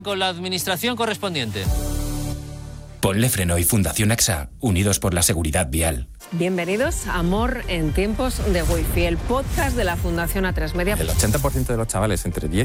Con la administración correspondiente. Ponle Freno y Fundación AXA, unidos por la seguridad vial. Bienvenidos a Amor en tiempos de Wi-Fi, el podcast de la Fundación A3 Media. El 80% de los chavales entre 10